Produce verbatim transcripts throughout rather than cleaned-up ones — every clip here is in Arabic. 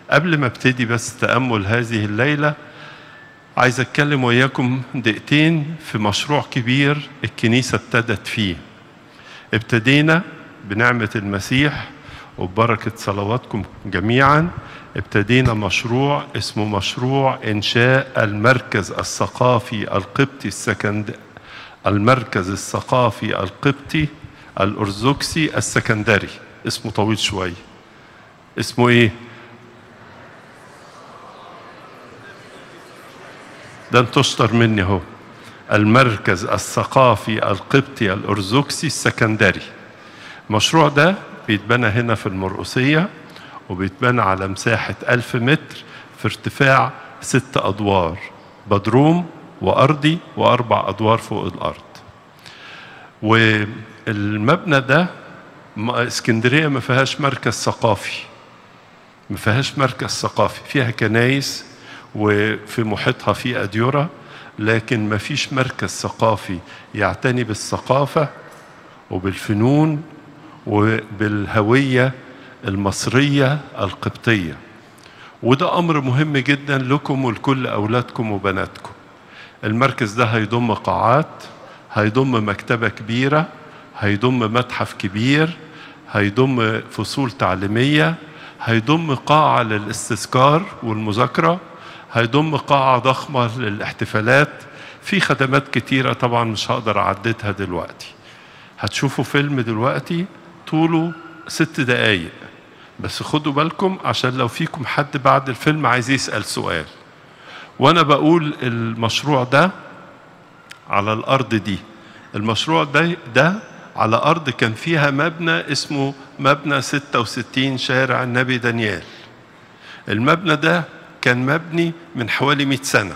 قبل ما ابتدي بس تأمل هذه الليلة، عايز اتكلم وياكم دقيقتين في مشروع كبير الكنيسة ابتدت فيه. ابتدينا بنعمة المسيح وببركة صلواتكم جميعا، ابتدينا مشروع اسمه مشروع إنشاء المركز الثقافي القبطي السكند المركز الثقافي القبطي الأرثوذكسي السكندري. اسمه طويل شوية. اسمه ايه؟ ده انت اشطر مني اهو. المركز الثقافي القبطي الأرثوذكسي السكندري. المشروع ده بيتبنى هنا في المرقسية، وبيتبنى على مساحة ألف متر في ارتفاع ست أدوار، بدروم وأرضي وأربع أدوار فوق الأرض. والمبنى ده اسكندرية ما فيهاش مركز ثقافي، ما فيهاش مركز ثقافي، فيها كنايس وفي محيطها في أديرة، لكن ما فيش مركز ثقافي يعتني بالثقافة وبالفنون وبالهوية المصرية القبطية. وده أمر مهم جدا لكم ولكل أولادكم وبناتكم. المركز ده هيضم قاعات، هيضم مكتبة كبيرة، هيضم متحف كبير، هيضم فصول تعليمية، هيضم قاعة للاستذكار والمذاكرة، هيضم قاعة ضخمة للاحتفالات، في خدمات كتيرة طبعا مش هقدر أعددها دلوقتي. هتشوفوا فيلم دلوقتي طوله ست دقايق، بس خدوا بالكم عشان لو فيكم حد بعد الفيلم عايز يسأل سؤال. وأنا بقول المشروع ده على الأرض دي، المشروع ده, ده على أرض كان فيها مبنى اسمه مبنى ستة وستين شارع النبي دانيال. المبنى ده كان مبني من حوالي مئة سنة.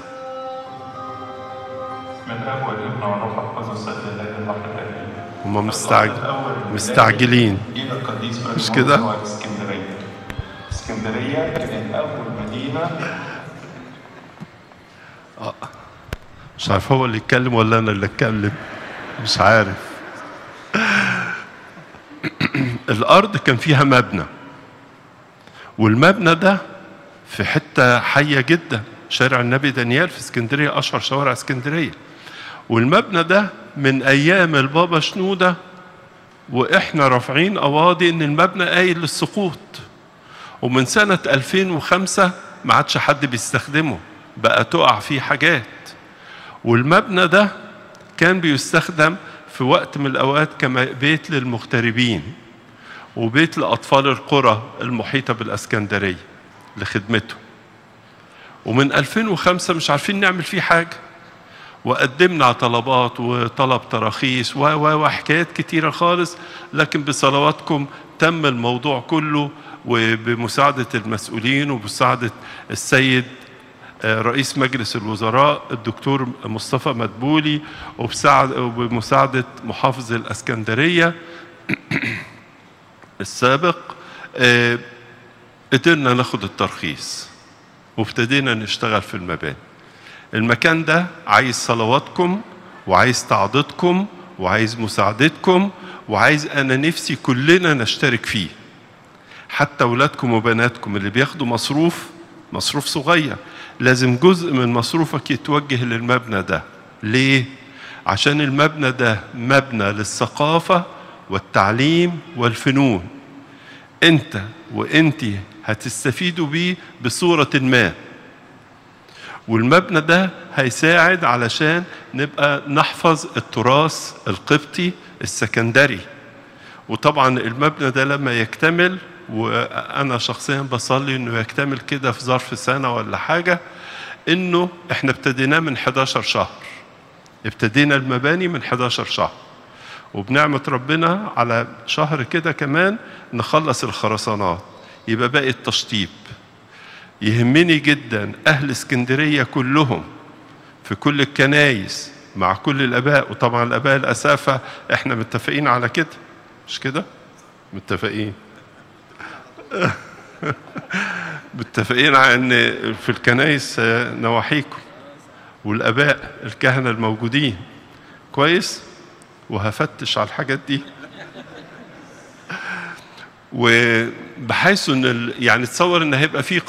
من أول ابن وروح القدس الإله الواحد آمين. هم مستعجل مستعجلين إلى القديس مش كده؟ اسكندرية. اسكندرية كانت أول مدينة. آه. مش عارف هو اللي يتكلم ولا أنا اللي أتكلم، مش عارف. الأرض كان فيها مبنى، والمبنى ده في حتة حية جدا، شارع النبي دانيال في اسكندرية، أشهر شوارع اسكندرية. والمبنى ده من أيام البابا شنودة وإحنا رافعين قواضي إن المبنى قايل للسقوط، ومن سنة ألفين وخمسة ما عادش حد بيستخدمه، بقى تقع فيه حاجات. والمبنى ده كان بيستخدم في وقت من الأوقات كبيت للمغتربين وبيت لأطفال القرى المحيطة بالإسكندرية لخدمته. ومن ألفين وخمسة مش عارفين نعمل فيه حاجة، وقدمنا طلبات وطلب تراخيص وحكايات كتيرة خالص، لكن بصلواتكم تم الموضوع كله، وبمساعدة المسؤولين وبمساعدة السيد رئيس مجلس الوزراء الدكتور مصطفى مدبولي، وبمساعدة محافظ الإسكندرية السابق، قدرنا ناخد الترخيص وابتدينا نشتغل في المباني. المكان ده عايز صلواتكم وعايز تعضيدكم وعايز مساعدتكم، وعايز أنا نفسي كلنا نشترك فيه، حتى أولادكم وبناتكم اللي بياخدوا مصروف مصروف صغير، لازم جزء من مصروفك يتوجه للمبنى ده. ليه؟ عشان المبنى ده مبنى للثقافة والتعليم والفنون. انت وانتي هتستفيدوا بيه بصورة ما، والمبنى ده هيساعد علشان نبقى نحفظ التراث القبطي السكندري. وطبعا المبنى ده لما يكتمل، وأنا شخصيا بصلي إنه يكتمل كده في ظرف سنة ولا حاجة، إنه إحنا ابتديناه من حداشر شهر، ابتدينا المباني من حداشر شهر، وبنعمة ربنا على شهر كده كمان نخلص الخرسانات، يبقى باقي التشطيب. يهمني جدا أهل اسكندرية كلهم في كل الكنايس مع كل الآباء، وطبعا الآباء الأسافة إحنا متفقين على كده، مش كده؟ متفقين متفقين على أن في الكنايس نواحيكم والآباء الكهنة الموجودين كويس، وهفتش على الحاجات دي، وبحيث ان يعني تصور ان هيبقى في